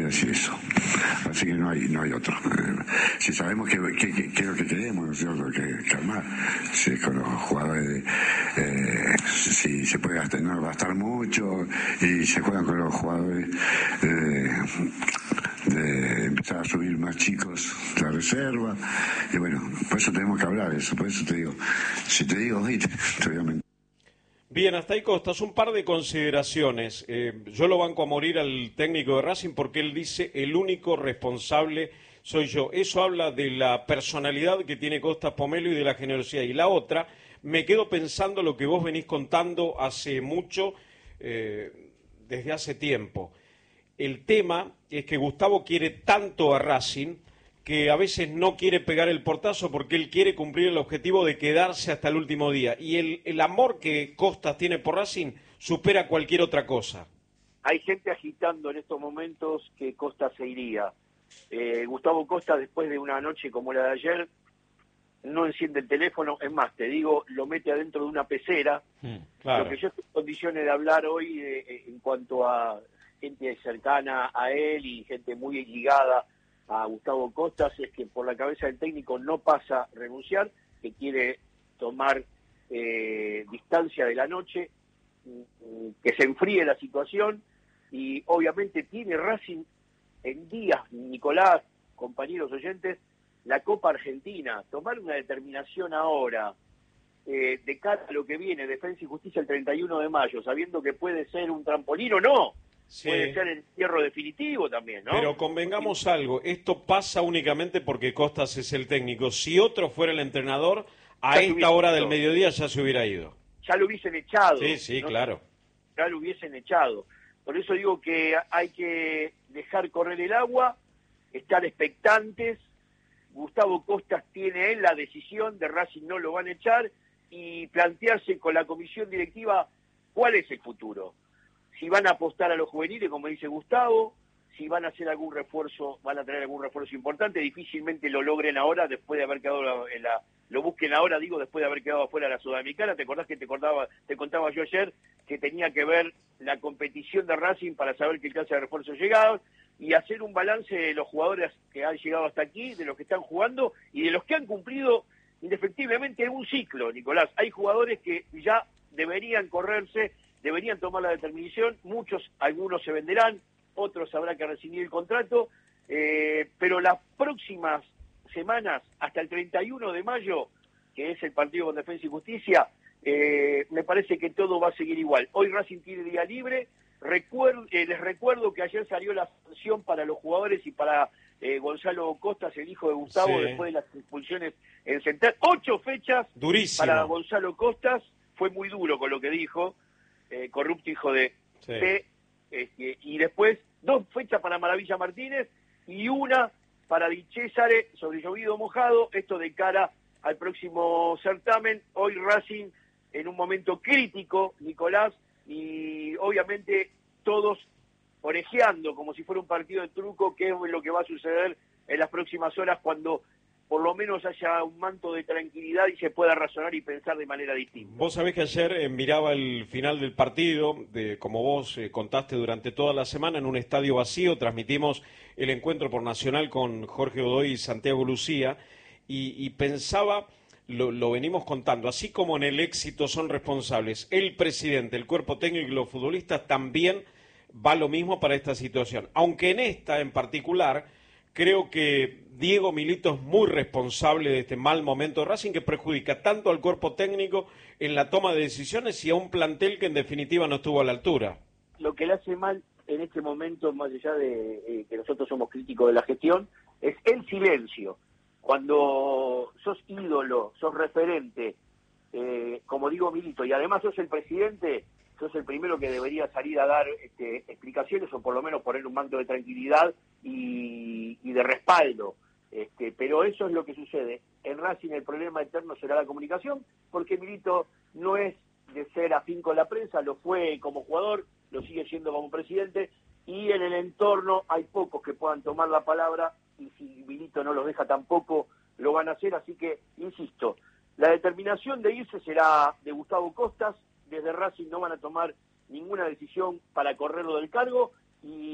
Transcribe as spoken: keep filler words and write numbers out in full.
decir eso. Así que no hay no hay otro. Eh, si sabemos que, que, que, que es lo que queremos, ¿no es cierto? Que calmar. Si con los jugadores, eh, si se puede gastar, no gastar mucho, y se juegan con los jugadores eh, de empezar a subir más chicos la reserva, y bueno, por eso tenemos que hablar de eso, por eso te digo, si te digo, te, te voy a mentir. Bien, hasta ahí Costas, un par de consideraciones. Eh, yo lo banco a morir al técnico de Racing porque él dice el único responsable soy yo. Eso habla de la personalidad que tiene Costas Pomelo y de la generosidad. Y la otra, me quedo pensando lo que vos venís contando hace mucho, eh, desde hace tiempo. El tema es que Gustavo quiere tanto a Racing que a veces no quiere pegar el portazo porque él quiere cumplir el objetivo de quedarse hasta el último día. Y el, el amor que Costas tiene por Racing supera cualquier otra cosa. Hay gente agitando en estos momentos que Costas se iría. Eh, Gustavo Costas, después de una noche como la de ayer, no enciende el teléfono. Es más, te digo, lo mete adentro de una pecera. Mm, claro. Lo que yo estoy en condiciones de hablar hoy eh, en cuanto a gente cercana a él y gente muy ligada a Gustavo Costas es que por la cabeza del técnico no pasa renunciar, que quiere tomar eh, distancia de la noche, que se enfríe la situación, y obviamente tiene Racing en días, Nicolás, compañeros oyentes, la Copa Argentina. Tomar una determinación ahora eh, de cara a lo que viene, Defensa y Justicia el treinta y uno de mayo, sabiendo que puede ser un trampolín o no. Sí. Puede ser el cierre definitivo también, ¿no? Pero convengamos algo, esto pasa únicamente porque Costas es el técnico. Si otro fuera el entrenador, a esta hora del mediodía ya se hubiera ido. Ya lo hubiesen echado. Sí, sí, ¿no? Claro. Ya lo hubiesen echado. Por eso digo que hay que dejar correr el agua, estar expectantes. Gustavo Costas tiene él la decisión de Racing, no lo van a echar, y plantearse con la comisión directiva cuál es el futuro. Si van a apostar a los juveniles, como dice Gustavo, si van a hacer algún refuerzo, van a traer algún refuerzo importante, difícilmente lo logren ahora después de haber quedado en la, lo busquen ahora, digo, después de haber quedado afuera de la Sudamericana. ¿Te acordás que te contaba, te contaba yo ayer que tenía que ver la competición de Racing para saber qué clase de refuerzo llegaban y hacer un balance de los jugadores que han llegado hasta aquí, de los que están jugando y de los que han cumplido indefectiblemente un ciclo, Nicolás? Hay jugadores que ya deberían correrse, deberían tomar la determinación, muchos, algunos se venderán, otros habrá que rescindir el contrato, eh, pero las próximas semanas, hasta el treinta y uno de mayo, que es el partido con Defensa y Justicia, eh, me parece que todo va a seguir igual. Hoy Racing tiene día libre. Recuerdo, eh, les recuerdo que ayer salió la sanción para los jugadores y para eh, Gonzalo Costas, el hijo de Gustavo, sí, después de las expulsiones en Central. Ocho fechas Durísimo. Para Gonzalo Costas. Fue muy duro con lo que dijo, eh, corrupto hijo de sí. P. Este, y después dos fechas para Maravilla Martínez y una para Di Césare sobre llovido mojado. Esto de cara al próximo certamen. Hoy Racing en un momento crítico, Nicolás, y obviamente todos orejeando como si fuera un partido de truco, qué es lo que va a suceder en las próximas horas cuando por lo menos haya un manto de tranquilidad y se pueda razonar y pensar de manera distinta. Vos sabés que ayer eh, miraba el final del partido, de como vos eh, contaste durante toda la semana, en un estadio vacío, transmitimos el encuentro por Nacional con Jorge Godoy y Santiago Lucía, y, y pensaba, lo, lo venimos contando, así como en el éxito son responsables el presidente, el cuerpo técnico y los futbolistas, también va lo mismo para esta situación. Aunque en esta en particular, creo que Diego Milito es muy responsable de este mal momento de Racing que perjudica tanto al cuerpo técnico en la toma de decisiones y a un plantel que en definitiva no estuvo a la altura. Lo que le hace mal en este momento, más allá de eh, que nosotros somos críticos de la gestión, es el silencio. Cuando sos ídolo, sos referente, eh, como digo Milito, y además sos el presidente, sos el primero que debería salir a dar este, explicaciones o por lo menos poner un manto de tranquilidad y, y de respaldo. Este, pero eso es lo que sucede. En Racing el problema eterno será la comunicación, porque Milito no es de ser afín con la prensa, lo fue como jugador, lo sigue siendo como presidente, y en el entorno hay pocos que puedan tomar la palabra, y si Milito no los deja tampoco lo van a hacer, así que, insisto, la determinación de irse será de Gustavo Costas. Desde Racing no van a tomar ninguna decisión para correrlo del cargo, y